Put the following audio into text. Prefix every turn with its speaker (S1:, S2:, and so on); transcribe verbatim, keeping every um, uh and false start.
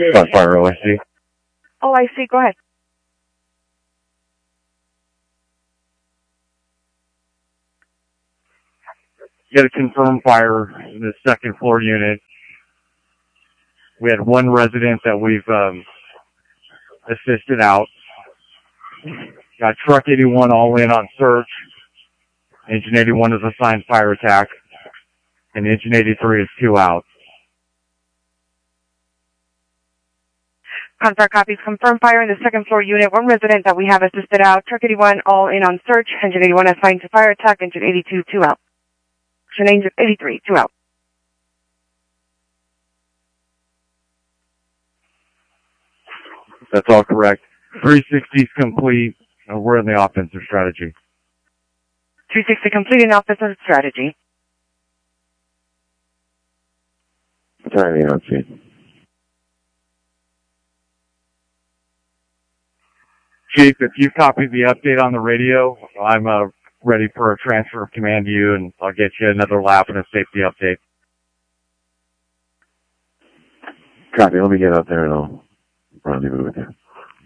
S1: On fire O I C.
S2: O I C, go ahead.
S1: Get a confirmed fire in the second floor unit. We had one resident that we've um, assisted out. Got truck eighty-one all in on search. Engine eighty-one is assigned fire attack. And engine eighty-three is two out.
S2: Confirm copies. Confirm fire in the second floor unit. One resident that we have assisted out. Truck eighty-one all in on search. Engine eighty-one assigned to fire attack. Engine eighty-two, two out. Engine eighty-three, two out.
S1: That's all correct. three sixty is complete. Uh, we're in the offensive strategy.
S2: three sixty complete in offensive strategy.
S3: Timing on scene.
S1: Chief, if you copy the update on the radio, I'm uh, ready for a transfer of command to you, and I'll get you another lap and a safety update.
S3: Copy. Let me get out there and I'll rendezvous with you.